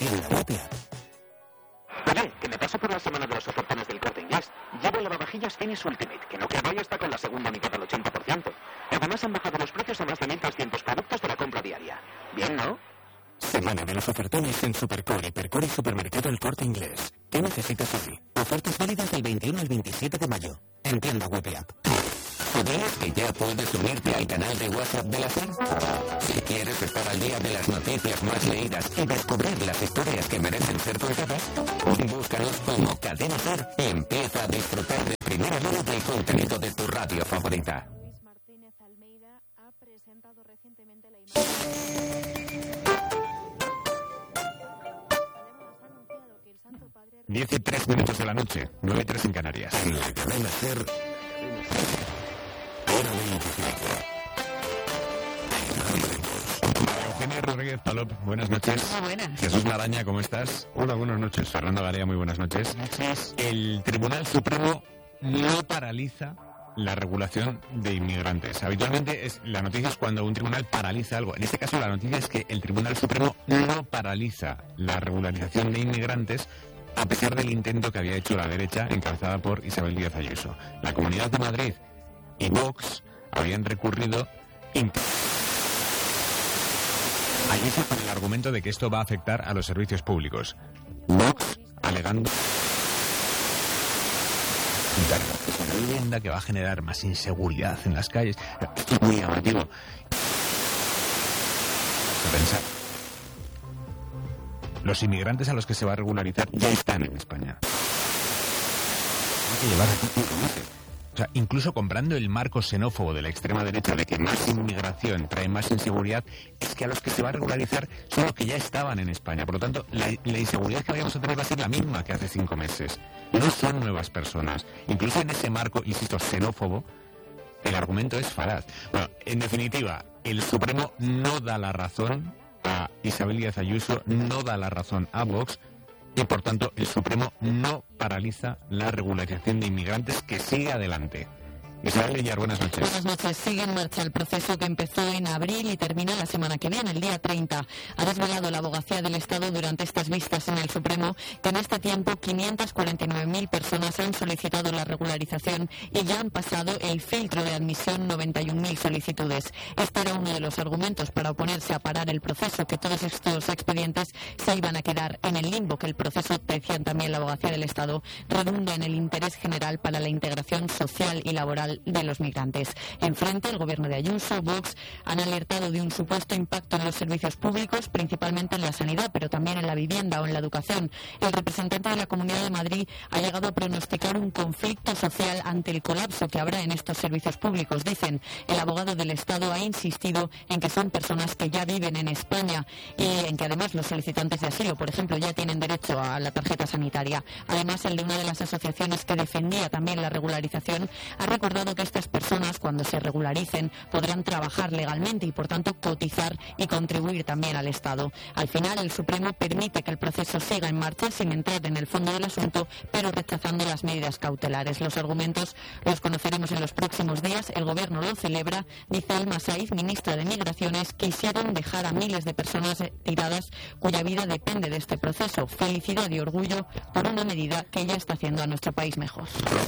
tienda web y app. Oye, que me paso por la semana de los ofertones del Corte Inglés. Llevo el lavavajillas Finish Ultimate, que no queda y está con la segunda mitad al 80%. Además han bajado los precios a más de 1.300 productos de la compra diaria. Bien, ¿no? Semana de los ofertones en Supercore, Hipercore y Supermercado El Corte Inglés. ¿Qué necesitas hoy? Ofertas válidas del 21 al 27 de mayo. En tienda web y app. ¿Sabías que ya puedes unirte al canal de WhatsApp de la SER? Si quieres estar al día de las noticias más leídas y descubrir las historias que merecen ser contadas, búscanos como Cadena SER y empieza a disfrutar de primera mano del contenido de tu radio favorita. Luis Martínez Almeida ha presentado recientemente la imagen. Además, ha anunciado que el Santo Padre 10:03 de la noche, 9:03 en Canarias. En la cadena SER. Hora 25. Eugenia Rodríguez Palop, buenas noches. Muy buenas. Jesús Laraña, ¿cómo estás? Hola, buenas noches. Fernando Garea, muy buenas noches. El Tribunal Supremo no paraliza la regulación de inmigrantes. Habitualmente la noticia es cuando un tribunal paraliza algo. En este caso la noticia es que el Tribunal Supremo no paraliza la regularización de inmigrantes a pesar del intento que había hecho la derecha encabezada por Isabel Díaz Ayuso. La Comunidad de Madrid y Vox habían recurrido Ayuso con el argumento de que esto va a afectar a los servicios públicos. Vox alegando una vivienda que va a generar más inseguridad en las calles. Esto es muy llamativo. A pensar. Los inmigrantes a los que se va a regularizar ya están en España. Hay que llevar aquí 5 meses. O sea, incluso comprando el marco xenófobo de la extrema derecha de que más inmigración trae más inseguridad, es que a los que se va a regularizar son los que ya estaban en España. Por lo tanto, la inseguridad que vayamos a tener va a ser la misma que hace 5 meses. No son nuevas personas. Incluso en ese marco, insisto, xenófobo, el argumento es falaz. Bueno, en definitiva, el Supremo no da la razón a Isabel Díaz Ayuso, no da la razón a Vox, y por tanto el Supremo no paraliza la regularización de inmigrantes, que sigue adelante. Isabel Villar, buenas noches. Buenas noches. Sigue en marcha el proceso que empezó en abril y termina la semana que viene, el día 30. Ha desvelado la Abogacía del Estado durante estas vistas en el Supremo que en este tiempo 549.000 personas han solicitado la regularización y ya han pasado el filtro de admisión 91.000 solicitudes. Este era uno de los argumentos para oponerse a parar el proceso, que todos estos expedientes se iban a quedar en el limbo, que el proceso, decían también la Abogacía del Estado, redunda en el interés general para la integración social y laboral de los migrantes. Enfrente, el gobierno de Ayuso, Vox, han alertado de un supuesto impacto en los servicios públicos, principalmente en la sanidad, pero también en la vivienda o en la educación. El representante de la Comunidad de Madrid ha llegado a pronosticar un conflicto social ante el colapso que habrá en estos servicios públicos. Dicen, el abogado del Estado ha insistido en que son personas que ya viven en España y en que además los solicitantes de asilo, por ejemplo, ya tienen derecho a la tarjeta sanitaria. Además, el de una de las asociaciones que defendía también la regularización ha recordado que estas personas, cuando se regularicen, podrán trabajar legalmente y, por tanto, cotizar y contribuir también al Estado. Al final, el Supremo permite que el proceso siga en marcha sin entrar en el fondo del asunto, pero rechazando las medidas cautelares. Los argumentos los conoceremos en los próximos días. El Gobierno lo celebra. Dice Alma Saiz, ministra de Migraciones, quisieron dejar a miles de personas tiradas cuya vida depende de este proceso. Felicidad y orgullo por una medida que ya está haciendo a nuestro país mejor.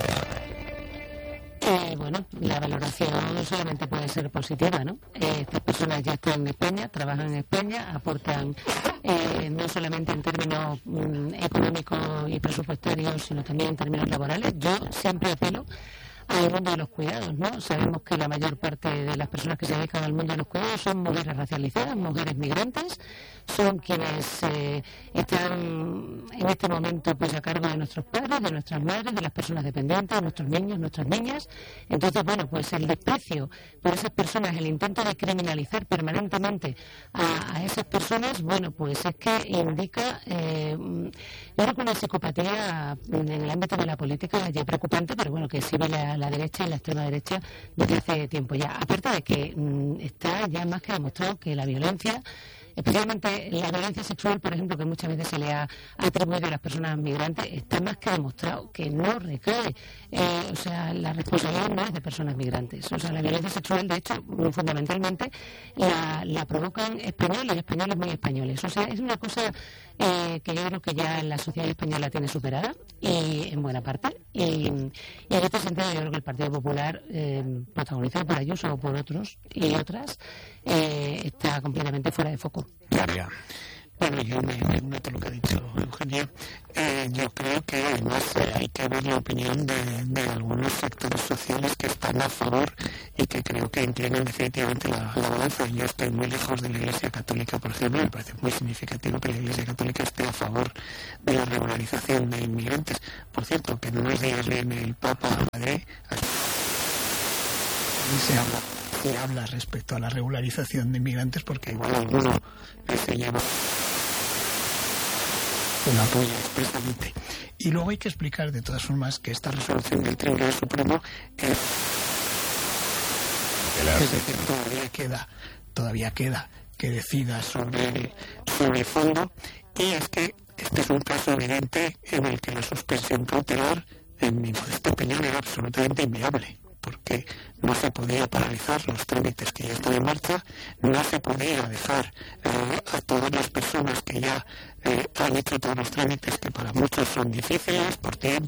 Bueno, la valoración solamente puede ser positiva, ¿no? Estas personas ya están en España, trabajan en España, aportan no solamente en términos económicos y presupuestarios, sino también en términos laborales. Yo siempre apelo al mundo de los cuidados, ¿no? Sabemos que la mayor parte de las personas que se dedican al mundo de los cuidados son mujeres racializadas, mujeres migrantes, son quienes están en este momento pues a cargo de nuestros padres, de nuestras madres, de las personas dependientes, de nuestros niños, nuestras niñas. Entonces, bueno, pues el desprecio por esas personas, el intento de criminalizar permanentemente a esas personas, bueno, pues es que indica, yo creo que una psicopatía en el ámbito de la política ya preocupante, pero bueno, que sí ve la derecha y la extrema derecha desde hace tiempo ya. Aparte de que está ya más que demostrado que la violencia especialmente la violencia sexual, por ejemplo, que muchas veces se le ha atribuido a las personas migrantes, está más que demostrado que no recae, o sea, la responsabilidad no es de personas migrantes. O sea, la violencia sexual, de hecho, fundamentalmente la provocan españoles, españoles muy españoles. O sea, es una cosa que yo creo que ya la sociedad española tiene superada, y en buena parte. Y en este sentido yo creo que el Partido Popular, protagonizado por Ayuso o por otros y otras, está completamente fuera de foco. María. Bueno, yo me uno a lo que ha dicho Eugenia. Yo creo que además hay que ver la opinión de algunos sectores sociales que están a favor y que creo que inclinan definitivamente la balanza. Yo estoy muy lejos de la Iglesia Católica, por ejemplo. Me parece muy significativo que la Iglesia Católica esté a favor de la regularización de inmigrantes. Por cierto, que en unos días viene el Papa a Madrid. Se habla respecto a la regularización de inmigrantes, porque igual alguno se lleva un apoyo expresamente. Y luego hay que explicar de todas formas que esta resolución del Tribunal Supremo es decir, todavía queda que decida sobre el fondo, y es que este es un caso evidente en el que la suspensión cautelar, en mi modesta opinión, era absolutamente inviable, porque no se podía paralizar los trámites que ya están en marcha, no se podía dejar a todas las personas que ya han hecho todos los trámites, que para muchos son difíciles por tiempo,